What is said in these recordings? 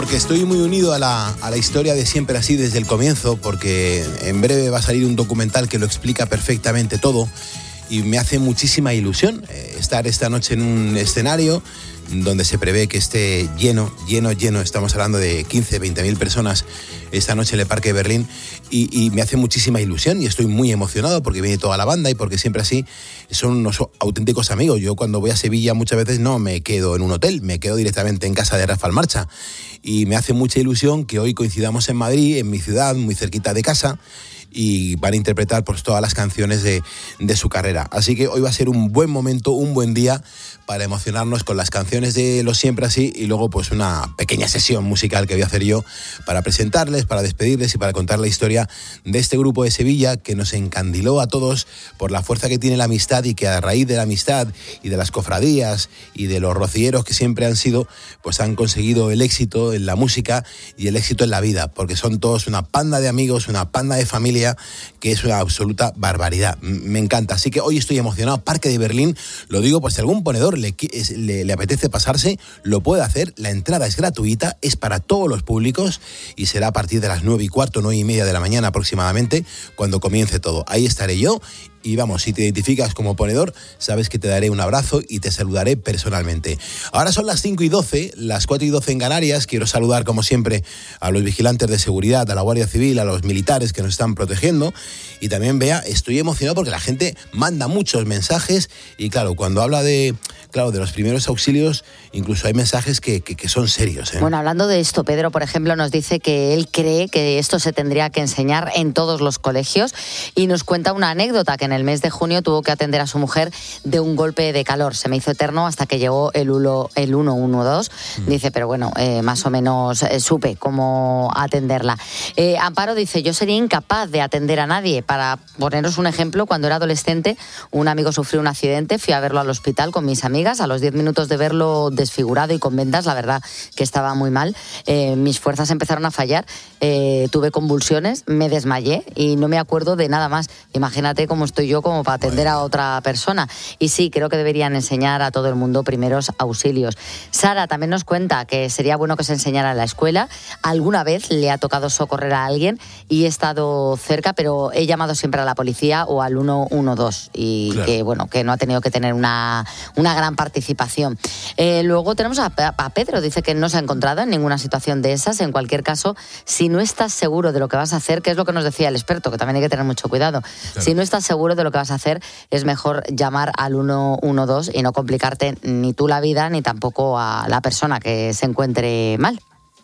porque estoy muy unido a la historia de Siempre Así desde el comienzo, porque en breve va a salir un documental que lo explica perfectamente todo y me hace muchísima ilusión estar esta noche en un escenario donde se prevé que esté lleno, estamos hablando de 15, 20.000 personas esta noche en el Parque de Berlín y me hace muchísima ilusión y estoy muy emocionado porque viene toda la banda y porque Siempre Así son unos auténticos amigos. Yo cuando voy a Sevilla muchas veces no me quedo en un hotel, me quedo directamente en casa de Rafael Marcha y me hace mucha ilusión que hoy coincidamos en Madrid, en mi ciudad, muy cerquita de casa, y van a interpretar pues todas las canciones de su carrera. Así que hoy va a ser un buen momento, un buen día para emocionarnos con las canciones de los Siempre Así y luego pues una pequeña sesión musical que voy a hacer yo para presentarles, para despedirles y para contar la historia de este grupo de Sevilla que nos encandiló a todos por la fuerza que tiene la amistad y que a raíz de la amistad y de las cofradías y de los rocieros que siempre han sido, pues han conseguido el éxito en la música y el éxito en la vida, porque son todos una panda de amigos, una panda de familia que es una absoluta barbaridad. Me encanta. Así que hoy estoy emocionado. Parque de Berlín, lo digo por si algún ponedor le apetece pasarse, lo puede hacer. La entrada es gratuita, es para todos los públicos y será a partir de las 9:15, 9:30 de la mañana aproximadamente, cuando comience todo. Ahí estaré yo. Y vamos, si te identificas como ponedor, sabes que te daré un abrazo y te saludaré personalmente. Ahora son las 5:12, las 4:12 en Canarias. Quiero saludar, como siempre, a los vigilantes de seguridad, a la Guardia Civil, a los militares que nos están protegiendo. Y también, Bea, estoy emocionado porque la gente manda muchos mensajes. Y claro, cuando habla de los primeros auxilios, incluso hay mensajes que son serios, ¿eh? Bueno, hablando de esto, Pedro, por ejemplo, nos dice que él cree que esto se tendría que enseñar en todos los colegios y nos cuenta una anécdota que en el mes de junio tuvo que atender a su mujer de un golpe de calor. Se me hizo eterno hasta que llegó el 112. Dice, pero bueno, más o menos supe cómo atenderla. Amparo dice, yo sería incapaz de atender a nadie. Para poneros un ejemplo, cuando era adolescente, un amigo sufrió un accidente, fui a verlo al hospital con mis amigas. A los 10 minutos de verlo desfigurado y con vendas, la verdad que estaba muy mal. Mis fuerzas empezaron a fallar, tuve convulsiones, me desmayé y no me acuerdo de nada más. Imagínate cómo estoy yo como para atender a otra persona. Y sí, creo que deberían enseñar a todo el mundo primeros auxilios. Sara también nos cuenta que sería bueno que se enseñara en la escuela. Alguna vez le ha tocado socorrer a alguien y he estado cerca, pero he llamado siempre a la policía o al 112 y claro, que no ha tenido que tener una gran participación. Luego tenemos a Pedro, dice que no se ha encontrado en ninguna situación de esas. En cualquier caso, si no estás seguro de lo que vas a hacer, que es lo que nos decía el experto, que también hay que tener mucho cuidado. Claro. Si no estás seguro de lo que vas a hacer, es mejor llamar al 112 y no complicarte ni tú la vida ni tampoco a la persona que se encuentre mal.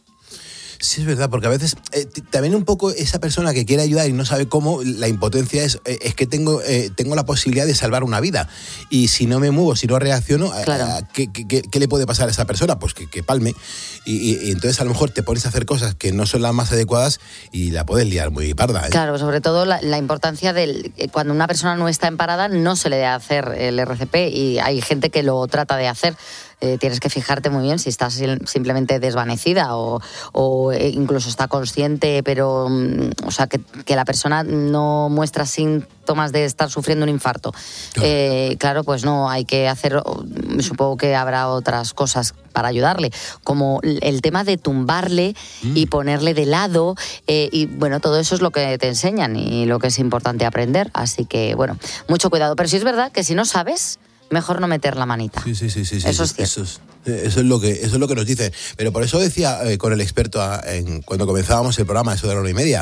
Sí, es verdad, porque a veces también un poco esa persona que quiere ayudar y no sabe cómo, la impotencia es que tengo la posibilidad de salvar una vida y si no me muevo, si no reacciono, claro, ¿qué le puede pasar a esa persona? Pues que palme y entonces a lo mejor te pones a hacer cosas que no son las más adecuadas y la puedes liar muy parda, ¿eh? Claro, sobre todo la importancia de cuando una persona no está en parada no se le debe hacer el RCP y hay gente que lo trata de hacer. Tienes que fijarte muy bien si estás simplemente desvanecida o incluso está consciente, pero o sea que la persona no muestra síntomas de estar sufriendo un infarto. Claro, pues no, hay que hacer, supongo que habrá otras cosas para ayudarle, como el tema de tumbarle y ponerle de lado, y bueno, todo eso es lo que te enseñan y lo que es importante aprender, así que bueno, mucho cuidado, pero sí es verdad que si no sabes, mejor no meter la manita. Sí. Eso es cierto. Eso es lo que nos dicen. Pero por eso decía con el experto cuando comenzábamos el programa, eso de la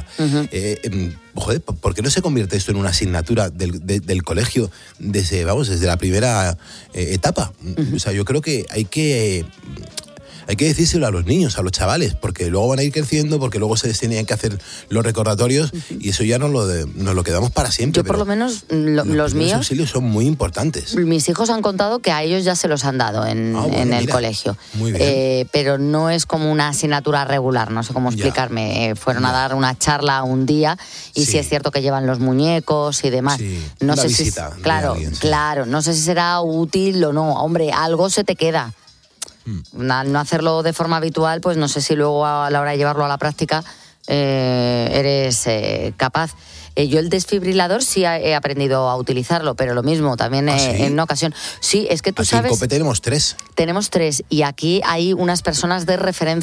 1:30, joder, ¿por qué no se convierte esto en una asignatura del colegio desde la primera etapa? O sea, yo creo que hay que decírselo a los niños, a los chavales, porque luego van a ir creciendo, porque luego se les tenían que hacer los recordatorios y eso ya nos lo quedamos para siempre. Yo por lo menos, los míos auxilios son muy importantes. Mis hijos han contado que a ellos ya se los han dado en el colegio. Muy bien. Pero no es como una asignatura regular, no sé cómo explicarme. Fueron a dar una charla un día y sí es cierto que llevan los muñecos y demás. Sí, no una sé visita si claro, no sé si será útil o no. Hombre, algo se te queda. No hacerlo de forma habitual, pues no sé si luego a la hora de llevarlo a la práctica eres capaz. Yo el desfibrilador sí he aprendido a utilizarlo, pero lo mismo también en una ocasión. Sí, es que tú aquí sabes... en COPE tenemos 3. Tenemos 3 y aquí hay unas personas de referencia